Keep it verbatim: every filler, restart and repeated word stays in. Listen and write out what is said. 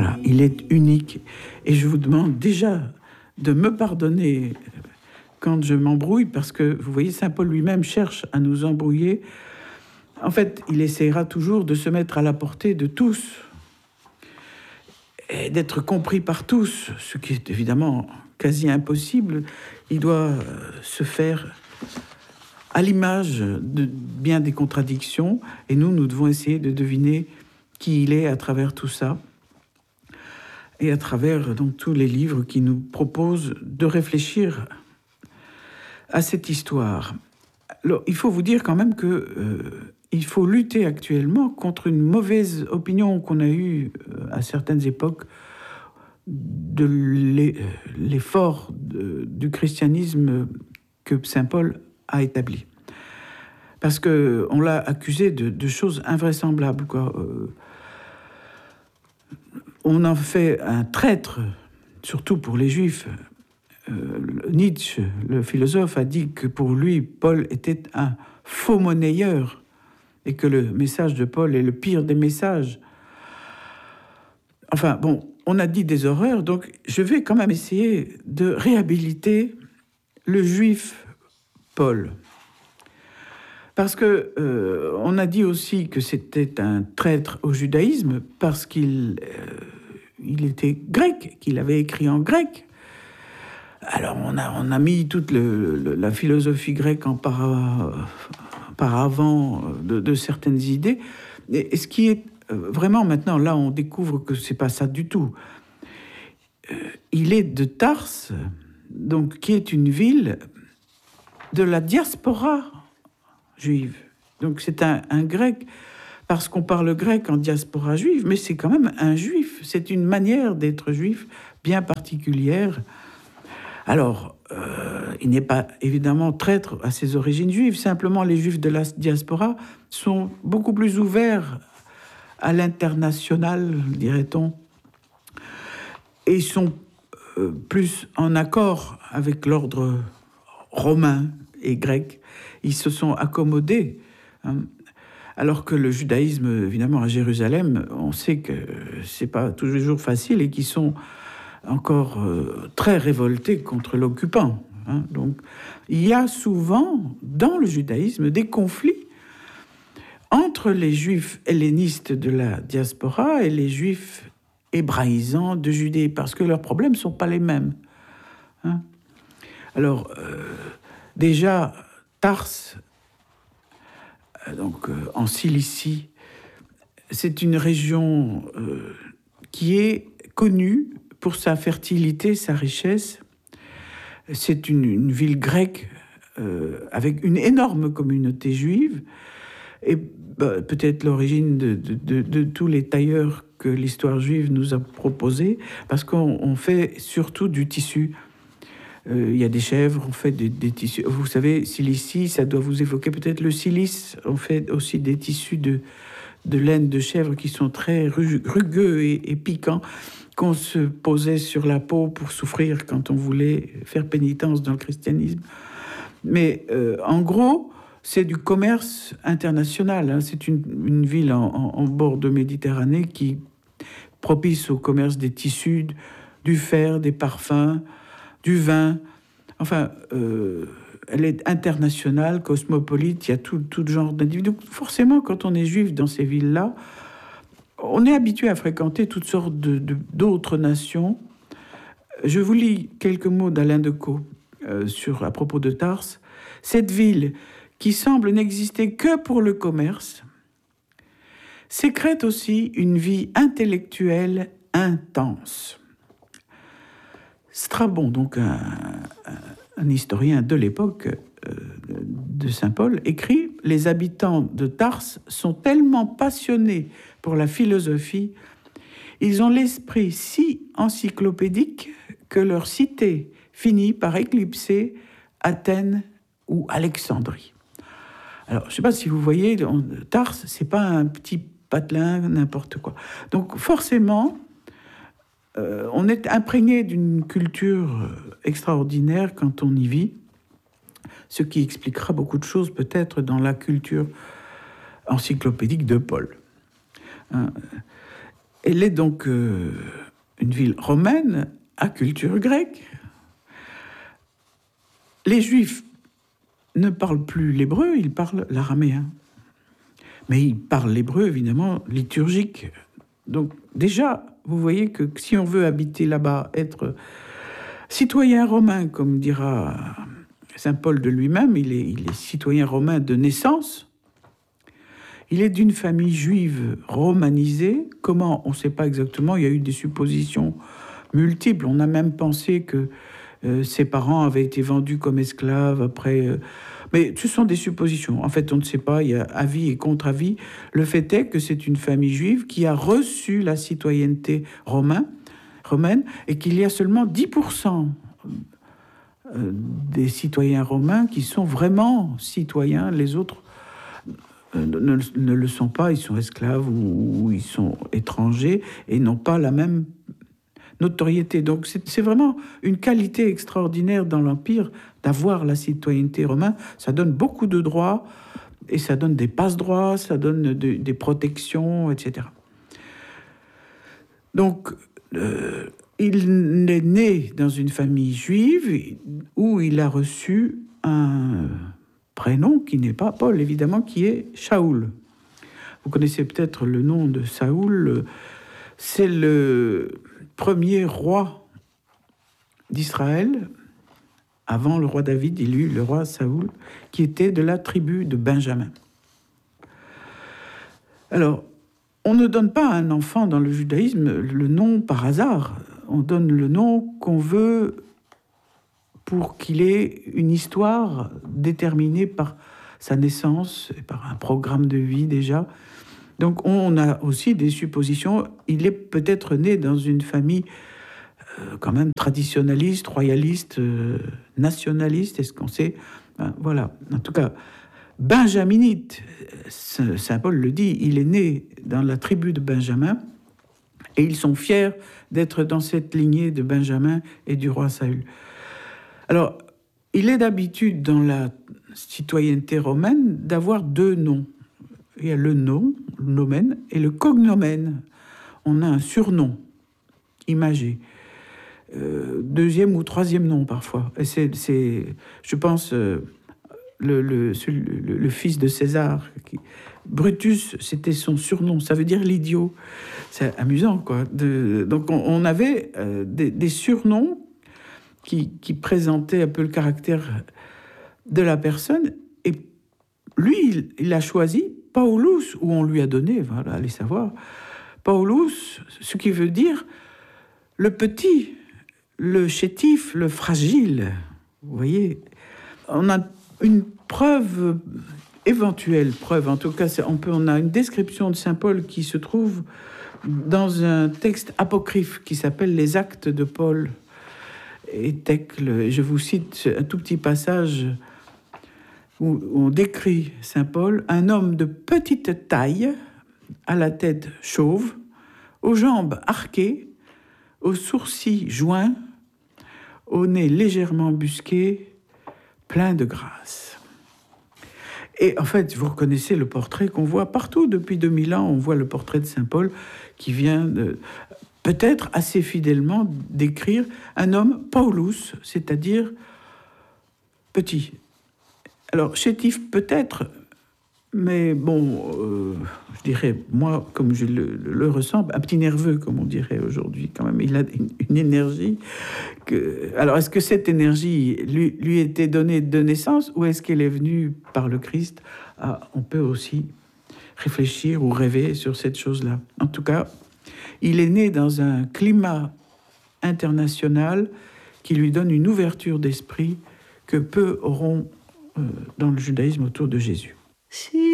Voilà, il est unique. Et je vous demande déjà de me pardonner quand je m'embrouille, parce que, vous voyez, saint Paul lui-même cherche à nous embrouiller. En fait, il essaiera toujours de se mettre à la portée de tous et d'être compris par tous, ce qui est évidemment quasi impossible. Il doit se faire à l'image de bien des contradictions, et nous, nous devons essayer de deviner qui il est à travers tout ça, et à travers donc tous les livres qui nous proposent de réfléchir à cette histoire. Alors, il faut vous dire quand même que euh, il faut lutter actuellement contre une mauvaise opinion qu'on a eue euh, à certaines époques de l'effort de, du christianisme que saint Paul a établi. Parce qu'on l'a accusé de, de choses invraisemblables, quoi. Euh, on en fait un traître, surtout pour les Juifs. Euh, Nietzsche, le philosophe, a dit que pour lui, Paul était un faux monnayeur et que le message de Paul est le pire des messages. Enfin, bon, on a dit des horreurs, donc je vais quand même essayer de réhabiliter le juif Paul. Parce que euh, on a dit aussi que c'était un traître au judaïsme parce qu'il euh, il était grec, qu'il avait écrit en grec. Alors on a, on a mis toute le, le, la philosophie grecque en para, paravent de, de certaines idées. Et, et ce qui est vraiment maintenant, là on découvre que c'est pas ça du tout. Euh, il est de Tarse, donc qui est une ville de la diaspora juive. Donc c'est un, un grec, parce qu'on parle grec en diaspora juive, mais c'est quand même un juif. C'est une manière d'être juif bien particulière. Alors, euh, il n'est pas évidemment traître à ses origines juives. Simplement, les juifs de la diaspora sont beaucoup plus ouverts à l'international, dirait-on, et ils sont euh, plus en accord avec l'ordre romain et grec. Ils se sont accommodés, hein. Alors que le judaïsme, évidemment, à Jérusalem, on sait que c'est pas toujours facile et qu'ils sont encore euh, très révoltés contre l'occupant, hein. Donc, il y a souvent, dans le judaïsme, des conflits entre les juifs hellénistes de la diaspora et les juifs hébraïsants de Judée, parce que leurs problèmes ne sont pas les mêmes, hein. Alors, euh, déjà, Tarse, donc euh, en Cilicie, c'est une région euh, qui est connue pour sa fertilité, sa richesse. C'est une, une ville grecque euh, avec une énorme communauté juive, et bah, peut-être l'origine de, de, de, de tous les tailleurs que l'histoire juive nous a proposés, parce qu'on on fait surtout du tissu. Euh, il y a des chèvres, on fait des, des tissus. Vous savez, Cilicie, ça doit vous évoquer peut-être le silice. On fait aussi des tissus de, de laine de chèvre qui sont très rugueux et, et piquants, qu'on se posait sur la peau pour souffrir quand on voulait faire pénitence dans le christianisme. Mais euh, en gros, c'est du commerce international, hein. C'est une, une ville en, en, en bord de Méditerranée qui est propice au commerce des tissus, du fer, des parfums, du vin. Enfin, euh, elle est internationale, cosmopolite, il y a tout, tout genre d'individus. Donc, forcément, quand on est juif dans ces villes-là, on est habitué à fréquenter toutes sortes de, de, d'autres nations. Je vous lis quelques mots d'Alain Decaux euh, sur, à propos de Tarse. Cette ville, qui semble n'exister que pour le commerce, sécrète aussi une vie intellectuelle intense. Strabon, donc un, un, un historien de l'époque euh, de saint Paul, écrit « Les habitants de Tarse sont tellement passionnés pour la philosophie, ils ont l'esprit si encyclopédique que leur cité finit par éclipser Athènes ou Alexandrie. » Alors, je ne sais pas si vous voyez, Tarse, c'est pas un petit patelin, n'importe quoi. Donc, forcément, euh, on est imprégné d'une culture extraordinaire quand on y vit, ce qui expliquera beaucoup de choses, peut-être, dans la culture encyclopédique de Paul. Hein. Elle est donc euh, une ville romaine à culture grecque. Les Juifs ne parlent plus l'hébreu, ils parlent l'araméen. Mais ils parlent l'hébreu, évidemment, liturgique. Donc déjà, vous voyez que si on veut habiter là-bas, être citoyen romain, comme dira saint Paul de lui-même, il est, il est citoyen romain de naissance. Il est d'une famille juive romanisée. Comment? On ne sait pas exactement. Il y a eu des suppositions multiples. On a même pensé que euh, ses parents avaient été vendus comme esclaves après... Euh, mais ce sont des suppositions. En fait, on ne sait pas. Il y a avis et contre-avis. Le fait est que c'est une famille juive qui a reçu la citoyenneté romaine, romaine et qu'il y a seulement dix pour cent des citoyens romains qui sont vraiment citoyens. Les autres ne, ne le sont pas. Ils sont esclaves ou, ou ils sont étrangers et n'ont pas la même notoriété. Donc c'est, c'est vraiment une qualité extraordinaire dans l'Empire d'avoir la citoyenneté romaine. Ça donne beaucoup de droits et ça donne des passe-droits, ça donne de, des protections, et cetera. Donc, euh, il est né dans une famille juive où il a reçu un prénom qui n'est pas Paul, évidemment, qui est Shaoul. Vous connaissez peut-être le nom de Saoul. C'est le premier roi d'Israël, avant le roi David, il eut le roi Saoul, qui était de la tribu de Benjamin. Alors, on ne donne pas à un enfant dans le judaïsme le nom par hasard. On donne le nom qu'on veut pour qu'il ait une histoire déterminée par sa naissance et par un programme de vie déjà. Donc on a aussi des suppositions. Il est peut-être né dans une famille euh, quand même traditionnaliste, royaliste, euh, nationaliste. Est-ce qu'on sait? Ben, voilà. En tout cas, benjaminite, saint Paul le dit, il est né dans la tribu de Benjamin et ils sont fiers d'être dans cette lignée de Benjamin et du roi Saül. Alors, il est d'habitude dans la citoyenneté romaine d'avoir deux noms. Il y a le nom, le nomen, et le cognomen. On a un surnom imagé. Euh, deuxième ou troisième nom, parfois. Et c'est, c'est je pense, euh, le, le, le, le fils de César. Qui, Brutus, c'était son surnom. Ça veut dire l'idiot. C'est amusant, quoi. De, donc, on, on avait euh, des, des surnoms qui, qui présentaient un peu le caractère de la personne. Et lui, il, il a choisi Paulus, où on lui a donné, voilà, allez savoir, Paulus, ce qui veut dire le petit, le chétif, le fragile. Vous voyez, on a une preuve, éventuelle preuve, en tout cas, c'est, on, peut, on a une description de saint Paul qui se trouve dans un texte apocryphe qui s'appelle Les Actes de Paul et Thècle. Je vous cite un tout petit passage où on décrit saint Paul, un homme de petite taille, à la tête chauve, aux jambes arquées, aux sourcils joints, au nez légèrement busqué, plein de grâce. Et en fait, vous reconnaissez le portrait qu'on voit partout depuis deux mille ans. On voit le portrait de saint Paul qui vient de, peut-être assez fidèlement décrire un homme Paulus, c'est-à-dire petit. Alors, chétif peut-être, mais bon, euh, je dirais, moi, comme je le, le ressens, un petit nerveux, comme on dirait aujourd'hui, quand même. Il a une, une énergie. Que... Alors, est-ce que cette énergie lui, lui était donnée de naissance ou est-ce qu'elle est venue par le Christ? Ah, on peut aussi réfléchir ou rêver sur cette chose-là. En tout cas, il est né dans un climat international qui lui donne une ouverture d'esprit que peu auront dans le judaïsme autour de Jésus. Si